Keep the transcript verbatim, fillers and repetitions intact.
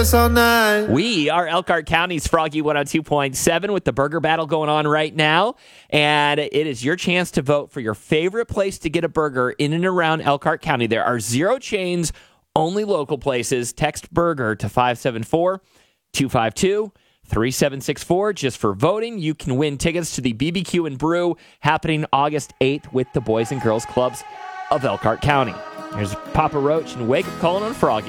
dance all night. We are Elkhart County's Froggy one oh two point seven with the burger battle going on right now. And it is your chance to vote for your favorite place to get a burger in and around Elkhart County. There are zero chains, only local places. Text burger to five seven four, two five two, three seven six four. Just for voting, you can win tickets to the B B Q and Brew happening August eighth with the Boys and Girls Clubs of Elkhart County. Here's Papa Roach and Wake Up Calling on Froggy.